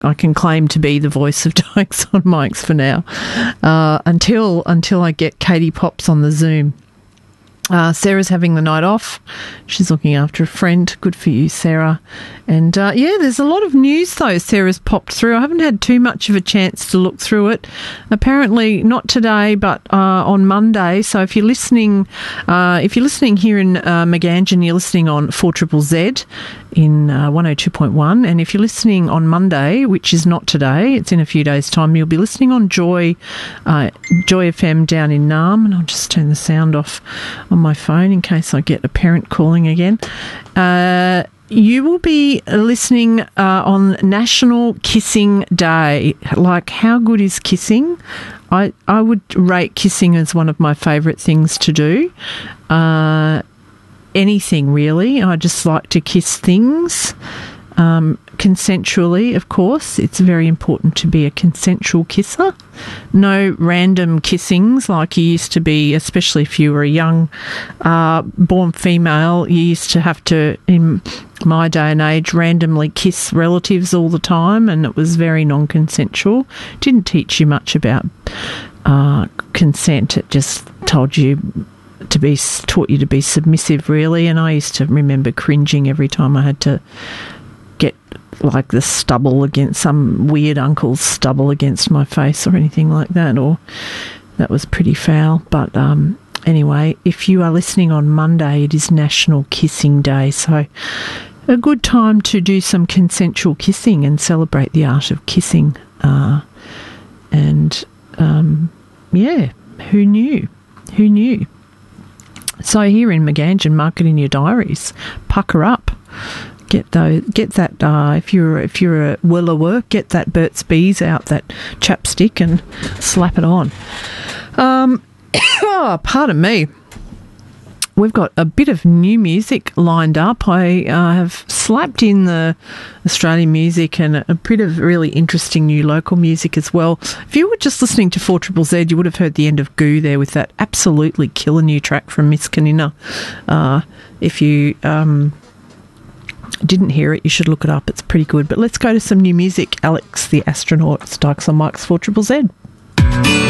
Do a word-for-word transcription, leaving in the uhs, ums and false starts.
I can claim to be the voice of Dykes on Mics for now, uh, until until I get Katie Pops on the Zoom. Uh, Sarah's having the night off. She's looking after a friend. Good for you, Sarah. And, uh, yeah, there's a lot of news, though, Sarah's popped through. I haven't had too much of a chance to look through it. Apparently not today, but uh, on Monday. So if you're listening, uh, if you're listening here in uh, Meganjin, you're listening on four Z Z Z in uh, one oh two point one. And if you're listening on Monday, which is not today, it's in a few days' time, you'll be listening on Joy, uh, Joy F M down in Naarm. And I'll just turn the sound off on my phone in case I get a parent calling again. Uh, you will be listening uh, on National Kissing Day. Like, how good is kissing? I, I would rate kissing as one of my favourite things to do. Uh, anything, really. I just like to kiss things. Um, consensually, of course. It's very important to be a consensual kisser. No random kissings like you used to be, especially if you were a young uh, born female. You used to have to, in my day and age, randomly kiss relatives all the time, and it was very non-consensual. Didn't teach you much about uh, consent. It just told you to be, taught you to be submissive, really. And I used to remember cringing every time I had to get like the stubble against some weird uncle's stubble against my face or anything like that, or that was pretty foul. But um, anyway, if you are listening on Monday, it is National Kissing Day, so a good time to do some consensual kissing and celebrate the art of kissing. Uh, and um, yeah, who knew? Who knew? So here in Meganjin, mark it in your diaries. Pucker up. Get those, get that. Uh, if you're if you're a will of work, get that Burt's Bees out, that chapstick, and slap it on. Um, oh, pardon me. We've got a bit of new music lined up. I uh, have slapped in the Australian music and a bit of really interesting new local music as well. If you were just listening to four Z Z Z, you would have heard the end of Goo there with that absolutely killer new track from Miss Kanina. Uh, if you um, didn't hear it, you should look it up. It's pretty good. But let's go to some new music. Alex the Astronaut, Dykes on Mics, four Z Z Z.